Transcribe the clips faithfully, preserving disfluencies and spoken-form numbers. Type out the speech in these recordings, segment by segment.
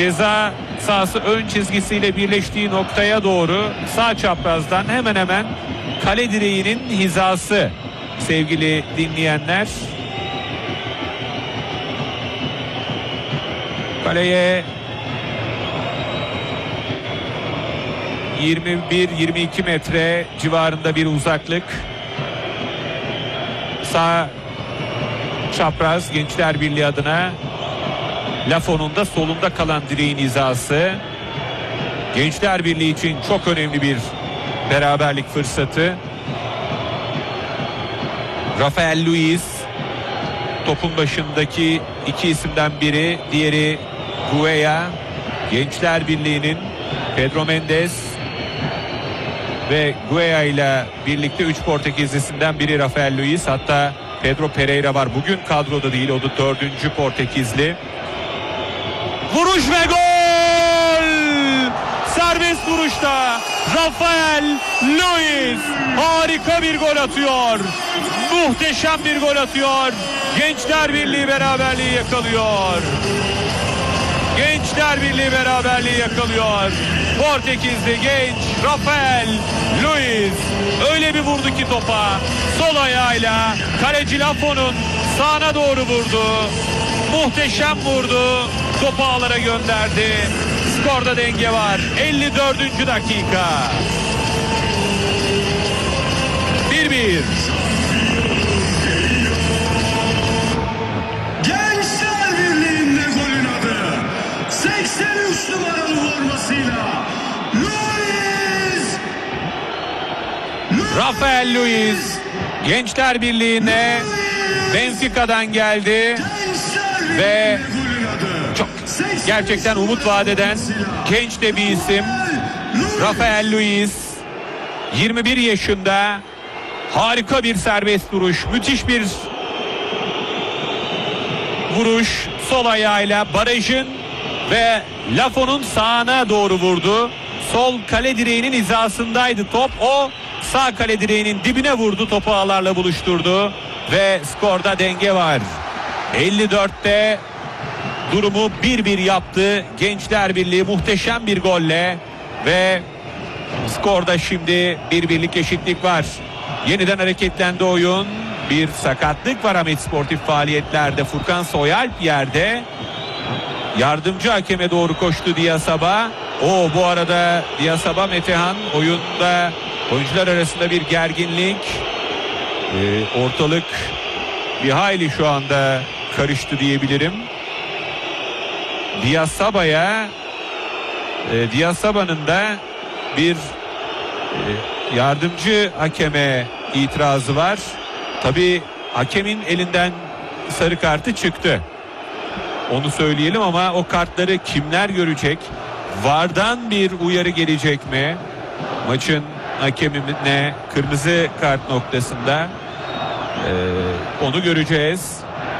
ceza sahası ön çizgisiyle birleştiği noktaya doğru sağ çaprazdan hemen hemen kale direğinin hizası sevgili dinleyenler. Kaleye yirmi bir yirmi iki metre civarında bir uzaklık. Sağ çapraz Gençler Birliği adına Lafon'un da solunda kalan direğin hizası. Gençler Birliği için çok önemli bir beraberlik fırsatı. Rafael Luiz topun başındaki iki isimden biri, diğeri Guea. Gençler Birliği'nin Pedro Mendes ve Guea ile birlikte üç Portekizlisinden biri Rafael Luiz. Hatta Pedro Pereira var. Bugün kadroda değil. O da dördüncü Portekizli. Vuruş ve gol! Serbest vuruşta Rafael Luiz harika bir gol atıyor. Muhteşem bir gol atıyor. Gençler Birliği beraberliği yakalıyor. Gençler Birliği beraberliği yakalıyor. Portekizli genç Rafael Luiz öyle bir vurdu ki topa, sol ayağıyla kaleci Lafon'un sağına doğru vurdu. Muhteşem vurdu. Topu ağlara gönderdi. Skorda denge var. elli dördüncü dakika. bir bir. Gençler Birliği'nde golün adı seksen üç numaralı formasıyla Luiz. Rafael Luiz Gençler Birliği'ne Benfica'dan geldi ve çok gerçekten umut vadeden genç de bir isim. Rafael Luiz yirmi bir yaşında, harika bir serbest vuruş, müthiş bir vuruş, sol ayağıyla barajın ve Lafon'un sağına doğru vurdu. Sol kale direğinin hizasındaydı top. O sağ kale direğinin dibine vurdu. Topu ağlarla buluşturdu ve skorda denge var. elli dörtte durumu bir bir yaptı Gençler Birliği muhteşem bir golle ve skorda şimdi bir birlik eşitlik var. Yeniden hareketlendi oyun. Bir sakatlık var Ahmet sportif faaliyetlerde. Furkan Soyalp yerde. Yardımcı hakeme doğru koştu Diyasaba. O bu arada Diyasaba Metehan oyunda, oyuncular arasında bir gerginlik. Ee, ortalık bir hayli şu anda karıştı diyebilirim. Diyasaba'ya e, Diyasaba'nın da bir e, yardımcı hakeme itirazı var. Tabii hakemin elinden sarı kartı çıktı. Onu söyleyelim ama o kartları kimler görecek? VAR'dan bir uyarı gelecek mi? Maçın hakemine kırmızı kart noktasında ee, onu göreceğiz.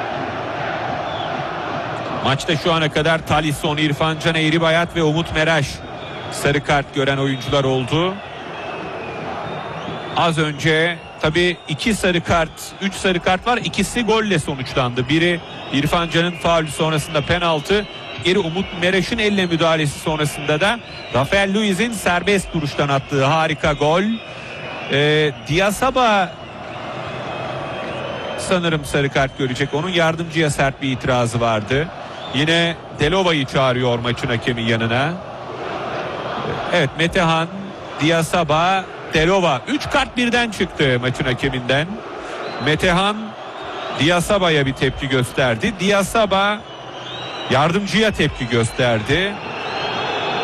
Maçta şu ana kadar Talisson, İrfan Can Eğribayat ve Umut Meraş sarı kart gören oyuncular oldu. Az önce tabii iki sarı kart, üç sarı kart var. İkisi golle sonuçlandı. Biri İrfan Can'ın faulü sonrasında penaltı. Diğeri Umut Meraş'ın elle müdahalesi sonrasında da Rafael Luiz'in serbest duruştan attığı harika gol. Ee, Diyasaba sanırım sarı kart görecek. Onun yardımcıya sert bir itirazı vardı. Yine Delova'yı çağırıyor maçın hakemi yanına. Evet, Metehan, Diyasaba, Delova. Üç kart birden çıktı maçın hakeminden. Metehan Diyasaba'ya bir tepki gösterdi. Diyasaba yardımcıya tepki gösterdi.